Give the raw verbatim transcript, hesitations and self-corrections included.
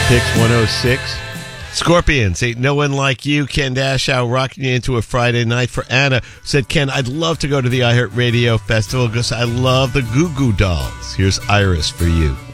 Picks one oh six. Scorpions, Ain't No One Like You. Ken Dashow rocking you into a Friday night. For Anna, said, Ken, I'd love to go to the iHeartRadio Festival because I love the Goo Goo Dolls. Here's Iris for you.